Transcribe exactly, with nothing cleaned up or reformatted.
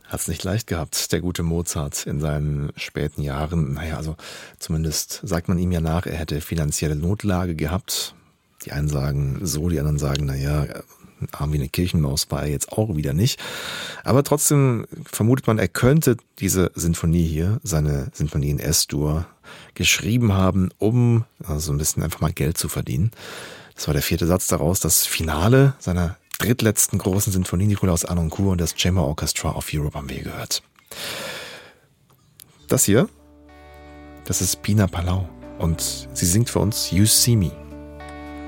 Hat es nicht leicht gehabt, der gute Mozart in seinen späten Jahren. Naja, also zumindest sagt man ihm ja nach, er hätte finanzielle Notlage gehabt. Die einen sagen so, die anderen sagen, naja, arm wie eine Kirchenmaus war er jetzt auch wieder nicht. Aber trotzdem vermutet man, er könnte diese Sinfonie hier, seine Sinfonie in S-Dur, geschrieben haben, um also ein bisschen einfach mal Geld zu verdienen. Das war der vierte Satz daraus, das Finale seiner drittletzten großen Sinfonie, Nikolaus Harnoncourt und das Chamber Orchestra of Europe haben wir gehört. Das hier, das ist Pina Palau und sie singt für uns You See Me.